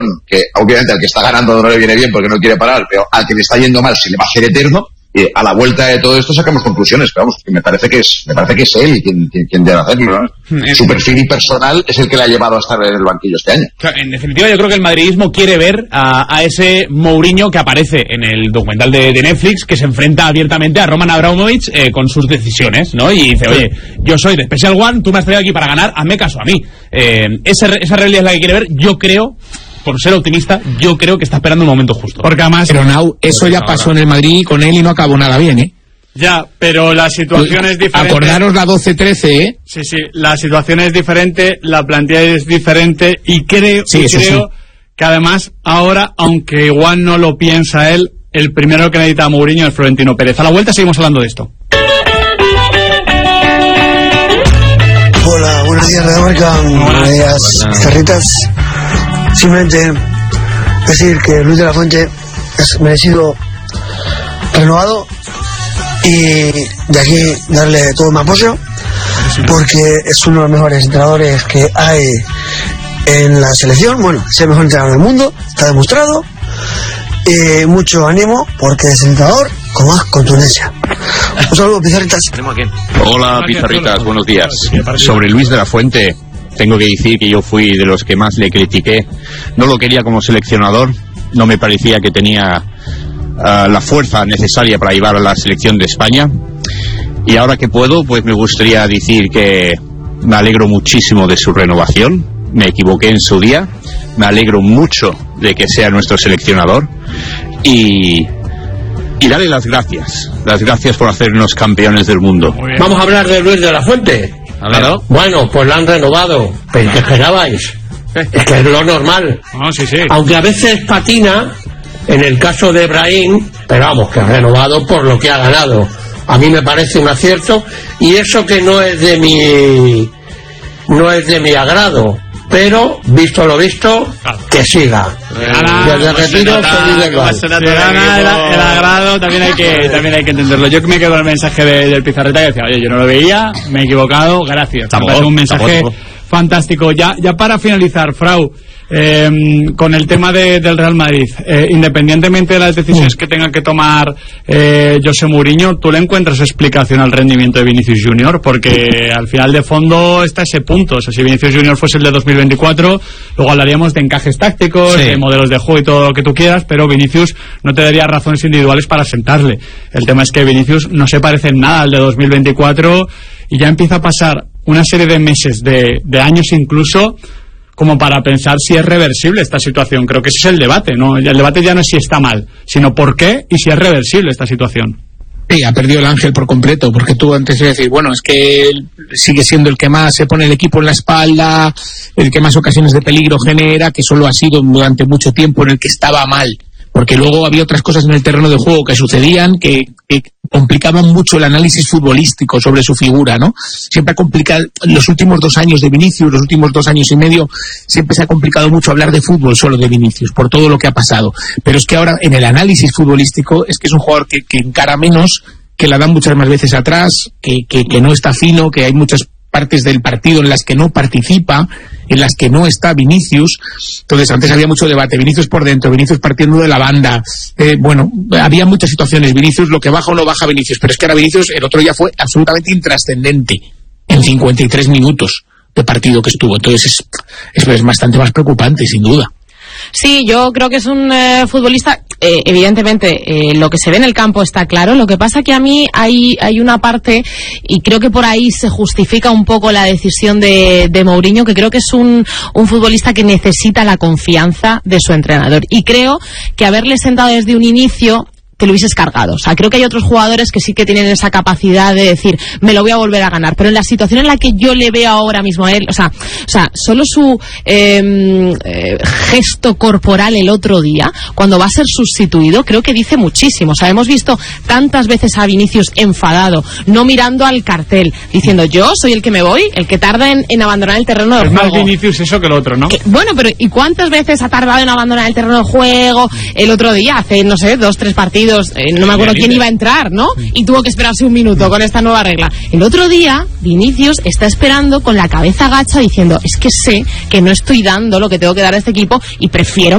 que obviamente al que está ganando no le viene bien porque no quiere parar, pero al que le está yendo mal se le va a hacer eterno. Y a la vuelta de todo esto sacamos conclusiones, pero vamos, que me parece que es él quien debe hacerlo, ¿no? Su perfil personal es el que le ha llevado a estar en el banquillo este año. Claro, en definitiva, yo creo que el madridismo quiere ver a ese Mourinho que aparece en el documental de Netflix, que se enfrenta abiertamente a Roman Abramovich con sus decisiones, ¿no? Y dice, oye, yo soy de Special One, tú me has traído aquí para ganar, hazme caso a mí. Esa realidad es la que quiere ver, yo creo. Por ser optimista, yo creo que está esperando un momento justo. Porque además... Pero Nau, eso ya pasó en el Madrid con él y no acabó nada bien, ¿eh? Ya, pero la situación es diferente. Acordaros la 12-13, ¿eh? Sí, la situación es diferente, la plantilla es diferente y creo que además ahora, aunque igual no lo piensa él, el primero que necesita a Mourinho es Florentino Pérez. A la vuelta seguimos hablando de esto. Hola, buenos días, Radio Marca. Buenos días, Zarritas. Simplemente decir que Luis de la Fuente es merecido renovado y de aquí darle todo mi apoyo porque es uno de los mejores entrenadores que hay en la selección. Bueno, es el mejor entrenador del mundo, está demostrado, y mucho ánimo porque es el entrenador con más contundencia. Un saludo, Pizarritas. Hola, Pizarritas, buenos días. Sobre Luis de la Fuente, tengo que decir que yo fui de los que más le critiqué. No lo quería como seleccionador, no me parecía que tenía la fuerza necesaria para llevar a la selección de España. Y ahora que puedo, pues me gustaría decir que me alegro muchísimo de su renovación. Me equivoqué en su día, me alegro mucho de que sea nuestro seleccionador y darle las gracias por hacernos campeones del mundo. Vamos a hablar de Luis de la Fuente. ¿Claro? Bueno, pues la han renovado. ¿Pero qué esperabais? Es que es lo normal. Sí. Aunque a veces patina, en el caso de Brahim, pero vamos, que ha renovado por lo que ha ganado. A mí me parece un acierto, y eso que no es de mi agrado, pero visto lo visto, que siga. Desde retiro, el agrado también hay que entenderlo. Yo me quedo el mensaje del Pizarreta que decía, oye, yo no lo veía, me he equivocado, gracias. Es un mensaje fantástico. Ya para finalizar, Frau, con el tema del Real Madrid, independientemente de las decisiones que tenga que tomar José Mourinho, ¿tú le encuentras explicación al rendimiento de Vinicius Junior? Porque al final de fondo está ese punto. O sea, si Vinicius Junior fuese el de 2024, luego hablaríamos de encajes tácticos, de modelos de juego y todo lo que tú quieras, pero Vinicius no te daría razones individuales para sentarle. El tema es que Vinicius no se parece en nada al de 2024 y ya empieza a pasar una serie de meses, de años incluso, como para pensar si es reversible esta situación. Creo que ese es el debate, ¿no? El debate ya no es si está mal, sino por qué y si es reversible esta situación. Sí, ha perdido el ángel por completo, porque tú antes ibas a decir, bueno, es que él sigue siendo el que más se pone el equipo en la espalda, el que más ocasiones de peligro genera, que solo ha sido durante mucho tiempo en el que estaba mal, porque luego había otras cosas en el terreno de juego que sucedían que complicaban mucho el análisis futbolístico sobre su figura, ¿no? Siempre ha complicado, los últimos 2 años de Vinicius, los últimos 2 años y medio, siempre se ha complicado mucho hablar de fútbol solo de Vinicius, por todo lo que ha pasado. Pero es que ahora, en el análisis futbolístico, es que es un jugador que encara menos, que la dan muchas más veces atrás, que no está fino, que hay muchas partes del partido en las que no participa, en las que no está Vinicius. Entonces antes había mucho debate, Vinicius por dentro, Vinicius partiendo de la banda, había muchas situaciones, Vinicius lo que baja o no baja Vinicius, pero es que ahora Vinicius el otro día fue absolutamente intrascendente en 53 minutos de partido que estuvo. Entonces es bastante más preocupante, sin duda. Sí, yo creo que es un futbolista, evidentemente lo que se ve en el campo está claro. Lo que pasa que a mí hay una parte, y creo que por ahí se justifica un poco la decisión de Mourinho, que creo que es un futbolista que necesita la confianza de su entrenador, y creo que haberle sentado desde un inicio te lo hubieses cargado. O sea, creo que hay otros jugadores que sí que tienen esa capacidad de decir, me lo voy a volver a ganar. Pero en la situación en la que yo le veo ahora mismo a él, o sea, solo su gesto corporal el otro día, cuando va a ser sustituido, creo que dice muchísimo. O sea, hemos visto tantas veces a Vinicius enfadado, no mirando al cartel, diciendo, yo soy el que me voy, el que tarda en abandonar el terreno del juego. Es más Vinicius eso que el otro, ¿no? Bueno, pero ¿y cuántas veces ha tardado en abandonar el terreno del juego? El otro día, hace, no sé, 2-3 partidos, no me acuerdo quién iba a entrar, ¿no? Y tuvo que esperarse un minuto con esta nueva regla. El otro día, Vinicius está esperando con la cabeza gacha diciendo, es que sé que no estoy dando lo que tengo que dar a este equipo y prefiero